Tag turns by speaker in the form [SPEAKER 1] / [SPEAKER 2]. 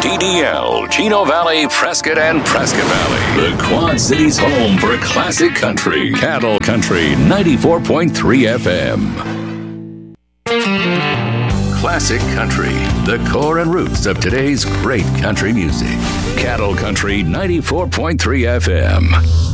[SPEAKER 1] DDL, Chino Valley, Prescott, and Prescott Valley. The Quad Cities' home for classic country. Cattle Country 94.3 FM. Classic Country, the core and roots of today's great country music. Cattle Country 94.3 FM.